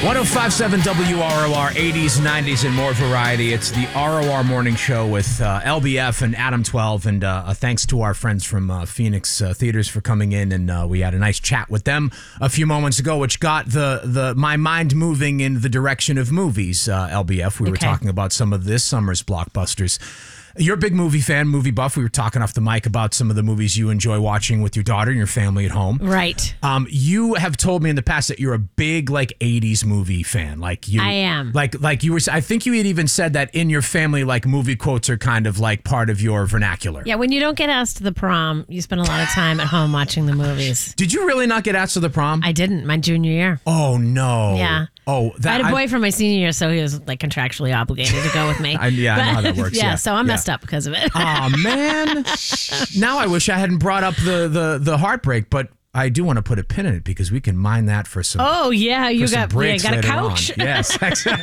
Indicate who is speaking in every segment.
Speaker 1: 1057 WROR, 80s, 90s, and more variety. It's the ROR Morning Show with LBF and Adam 12. And thanks to our friends from Phoenix Theaters for coming in. And we had a nice chat with them a few moments ago, which got my mind moving in the direction of movies, LBF. We were talking about some of this summer's blockbusters. You're a big movie fan, movie buff. We were talking off the mic about some of the movies you enjoy watching with your daughter and your family at home.
Speaker 2: Right.
Speaker 1: You have told me in the past that you're a big 80s movie fan. I
Speaker 2: am.
Speaker 1: Like you were. I think you had even said that in your family, movie quotes are kind of part of your vernacular.
Speaker 2: Yeah. When you don't get asked to the prom, you spend a lot of time at home watching the movies.
Speaker 1: Did you really not get asked to the prom?
Speaker 2: I didn't. My junior year.
Speaker 1: Oh no.
Speaker 2: Yeah.
Speaker 1: Oh,
Speaker 2: I had a boyfriend my senior year, so he was contractually obligated to go with me.
Speaker 1: I know how that works.
Speaker 2: Yeah, so I'm messed up because of it.
Speaker 1: Oh man! Now I wish I hadn't brought up the heartbreak, but I do want to put a pin in it because we can mine that for some.
Speaker 2: Oh yeah, you got a couch.
Speaker 1: Yes,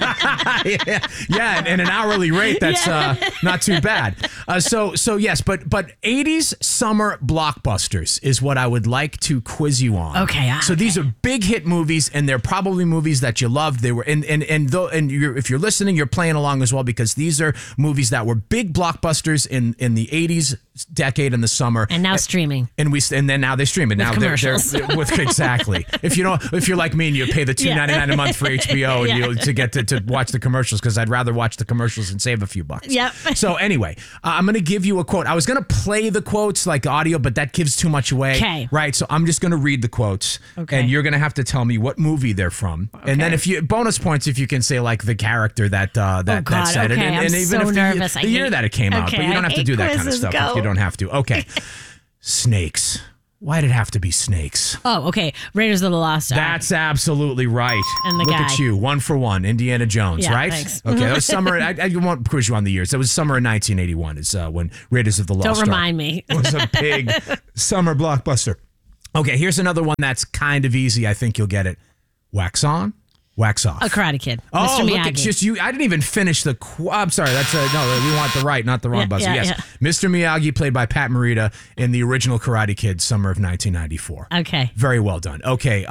Speaker 1: yeah, and an hourly rate that's not too bad. So yes, but 80s summer blockbusters is what I would like to quiz you on.
Speaker 2: Okay.
Speaker 1: So these are big hit movies, and they're probably movies that you loved. They were if you're listening, you're playing along as well because these are movies that were big blockbusters in the 80s decade in the summer,
Speaker 2: and now streaming,
Speaker 1: and then now they stream it now. Exactly. If you're like me and you pay the $2.99 a month for HBO and to get to watch the commercials because I'd rather watch the commercials and save a few bucks.
Speaker 2: Yep.
Speaker 1: So anyway, I'm going to give you a quote. I was going to play the quotes like audio, but that gives too much away.
Speaker 2: Okay.
Speaker 1: Right. So I'm just going to read the quotes, and you're going to have to tell me what movie they're from, and then bonus points if you can say the character that said it, and even
Speaker 2: so
Speaker 1: if
Speaker 2: nervous.
Speaker 1: the year that it came out, but you don't have to do that kind of stuff. If you don't have to. Okay. Snakes. Why'd it have to be snakes?
Speaker 2: Oh, okay. Raiders of the Lost Ark.
Speaker 1: That's absolutely right.
Speaker 2: And the
Speaker 1: Look
Speaker 2: guy.
Speaker 1: at you. 1 for 1. Indiana Jones, right?
Speaker 2: Thanks.
Speaker 1: Okay, that was summer. I won't quiz you on the years. That was summer of 1981 is when Raiders of the Lost Ark.
Speaker 2: Don't remind me.
Speaker 1: Was a big summer blockbuster. Okay, here's another one that's kind of easy. I think you'll get it. Wax on, wax off.
Speaker 2: A Karate Kid.
Speaker 1: Oh,
Speaker 2: Mr.
Speaker 1: look,
Speaker 2: Miyagi.
Speaker 1: it's just you. I didn't even finish the. I'm sorry. That's no. We want the right, not the wrong buzzer.
Speaker 2: Yeah,
Speaker 1: yes,
Speaker 2: yeah.
Speaker 1: Mr. Miyagi, played by Pat Morita in the original Karate Kid, summer of 1994.
Speaker 2: Okay.
Speaker 1: Very well done. Okay.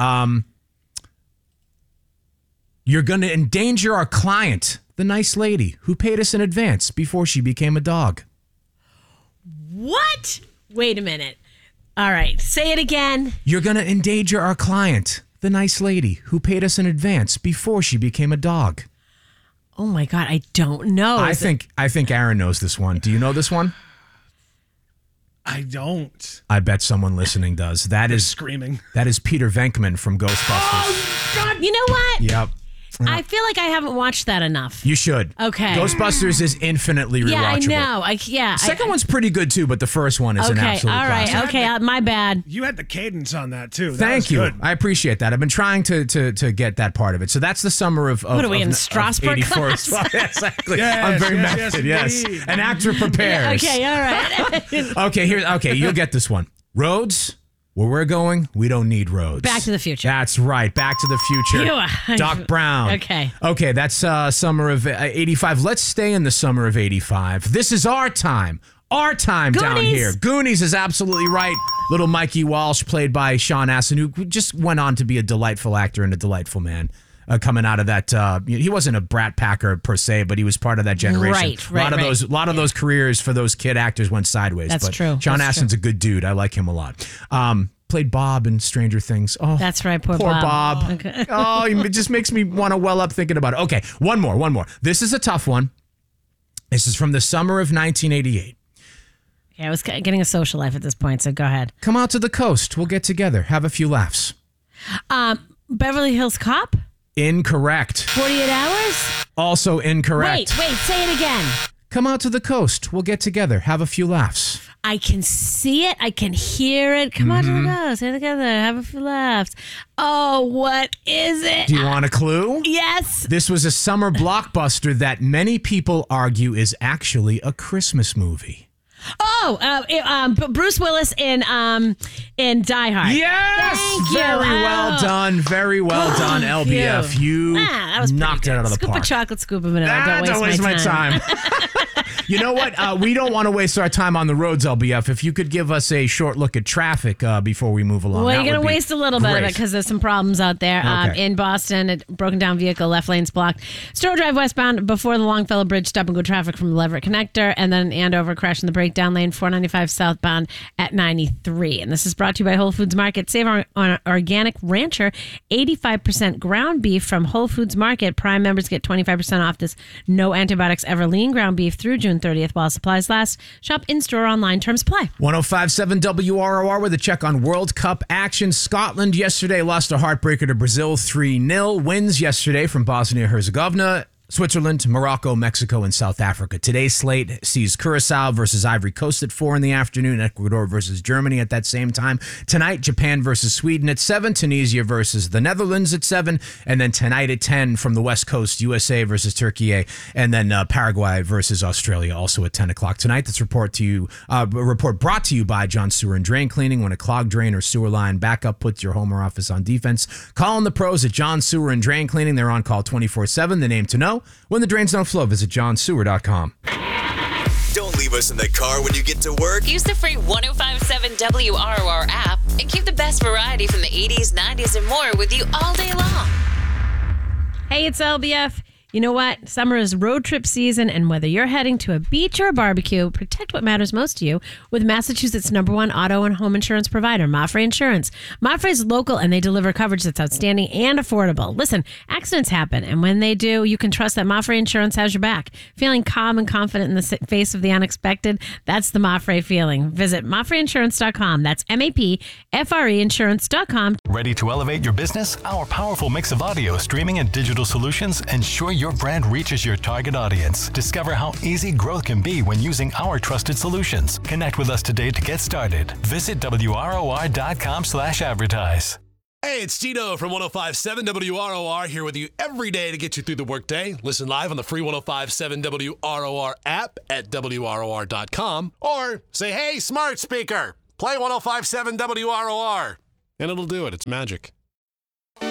Speaker 1: You're going to endanger our client, the nice lady who paid us in advance before she became a dog.
Speaker 2: What? Wait a minute. All right. Say it again.
Speaker 1: You're going to endanger our client, the nice lady who paid us in advance before she became a dog.
Speaker 2: Oh my God, I don't know.
Speaker 1: I think Aaron knows this one. Do you know this one?
Speaker 3: I don't.
Speaker 1: I bet someone listening does. That is
Speaker 3: screaming.
Speaker 1: That is Peter Venkman from Ghostbusters.
Speaker 3: Oh God!
Speaker 2: You know what?
Speaker 1: Yep.
Speaker 2: I feel like I haven't watched that enough.
Speaker 1: You should.
Speaker 2: Okay.
Speaker 1: Ghostbusters is infinitely rewatchable.
Speaker 2: Yeah, I know.
Speaker 1: Second one's pretty good too, but the first one is an absolute
Speaker 2: all right.
Speaker 1: classic.
Speaker 2: Okay, my bad.
Speaker 3: You had the cadence on that too.
Speaker 1: Thank you.
Speaker 3: Good.
Speaker 1: I appreciate that. I've been trying to get that part of it. So that's the summer of
Speaker 2: what are we in Strasbourg
Speaker 1: 84
Speaker 2: class?
Speaker 1: Well, exactly.
Speaker 3: Yes,
Speaker 1: I'm very
Speaker 3: yes,
Speaker 1: method.
Speaker 3: yes,
Speaker 1: Yes. An actor prepares.
Speaker 2: Okay, all right.
Speaker 1: Okay, you'll get this one. Roads. Where we're going, we don't need roads.
Speaker 2: Back to the Future.
Speaker 1: That's right. Back to the Future. Doc Brown. Okay, that's summer of 85. Let's stay in the summer of 85. This is our time. Our time
Speaker 2: Goonies.
Speaker 1: down here. Goonies is absolutely right. Little Mikey Walsh, played by Sean Astin, who just went on to be a delightful actor and a delightful man. Coming out of that, he wasn't a brat packer per se, but he was part of that generation.
Speaker 2: Right.
Speaker 1: A lot of those careers for those kid actors went sideways.
Speaker 2: That's true.
Speaker 1: Sean Astin's a good dude. I like him a lot. Played Bob in Stranger Things. Oh,
Speaker 2: that's right. Poor
Speaker 1: Bob.
Speaker 2: Okay.
Speaker 1: Oh, it just makes me want to well up thinking about it. Okay, one more. This is a tough one. This is from the summer of 1988.
Speaker 2: Okay, I was getting a social life at this point, so go ahead.
Speaker 1: Come out to the coast. We'll get together. Have a few laughs.
Speaker 2: Beverly Hills Cop?
Speaker 1: Incorrect.
Speaker 2: 48 Hours?
Speaker 1: Also incorrect.
Speaker 2: Wait, say it again.
Speaker 1: Come out to the coast. We'll get together. Have a few laughs.
Speaker 2: I can see it. I can hear it. Come out to the coast. Get together. Have a few laughs. Oh, what is it?
Speaker 1: Do you want a clue?
Speaker 2: Yes.
Speaker 1: This was a summer blockbuster that many people argue is actually a Christmas movie.
Speaker 2: Oh, Bruce Willis in Die Hard.
Speaker 1: Yes!
Speaker 2: Thank you.
Speaker 1: Very well done. Very well done, LBF. You
Speaker 2: that was
Speaker 1: knocked it out of the
Speaker 2: scoop
Speaker 1: park.
Speaker 2: Scoop of chocolate, scoop of vanilla. Don't waste
Speaker 1: my
Speaker 2: my time.
Speaker 1: You know what? We don't want to waste our time on the roads, LBF. If you could give us a short look at traffic before we move along.
Speaker 2: Well,
Speaker 1: that
Speaker 2: you're going
Speaker 1: would
Speaker 2: to
Speaker 1: be
Speaker 2: waste a little bit of
Speaker 1: great.
Speaker 2: it because there's some problems out there.
Speaker 1: Okay.
Speaker 2: In Boston, a broken down vehicle, left lane's blocked. Stowe Drive westbound before the Longfellow Bridge, stop and go traffic from the Leverett Connector, and then Andover crash in the breakdown lane, 495 southbound at 93. And this is brought to you by Whole Foods Market. Save on Organic Rancher, 85% ground beef from Whole Foods Market. Prime members get 25% off this no antibiotics ever lean ground beef through June 30th while supplies last. Shop in-store, online, terms apply.
Speaker 1: 105.7 WROR with a check on World Cup action. Scotland yesterday lost a heartbreaker to Brazil 3-0. Wins yesterday from Bosnia-Herzegovina, Switzerland, Morocco, Mexico, and South Africa. Today's slate sees Curacao versus Ivory Coast at 4 in the afternoon, Ecuador versus Germany at that same time. Tonight, Japan versus Sweden at 7, Tunisia versus the Netherlands at 7, and then tonight at 10 from the West Coast, USA versus Turkey, and then Paraguay versus Australia also at 10 o'clock tonight. This report brought to you by John Sewer and Drain Cleaning. When a clogged drain or sewer line backup puts your home or office on defense, call on the pros at John Sewer and Drain Cleaning. They're on call 24/7. The name to know. When the drains don't flow, visit johnsewer.com.
Speaker 4: Don't leave us in the car when you get to work.
Speaker 5: Use the free 105.7 WROR app and keep the best variety from the 80s, 90s, and more with you all day long.
Speaker 2: Hey, it's LBF. You know what? Summer is road trip season, and whether you're heading to a beach or a barbecue, protect what matters most to you with Massachusetts' #1 auto and home insurance provider, Mafre Insurance. Mafre is local, and they deliver coverage that's outstanding and affordable. Listen, accidents happen, and when they do, you can trust that Mafre Insurance has your back. Feeling calm and confident in the face of the unexpected? That's the Mafre feeling. Visit MafreInsurance.com. That's MAPFRE Insurance.com.
Speaker 6: Ready to elevate your business? Our powerful mix of audio, streaming, and digital solutions ensure your brand reaches your target audience. Discover how easy growth can be when using our trusted solutions. Connect with us today to get started. Visit WROR.com/advertise.
Speaker 7: Hey, it's Tito from 105.7 WROR here with you every day to get you through the workday. Listen live on the free 105.7 WROR app at WROR.com or say, hey, smart speaker, play 105.7 WROR. And it'll do it. It's magic.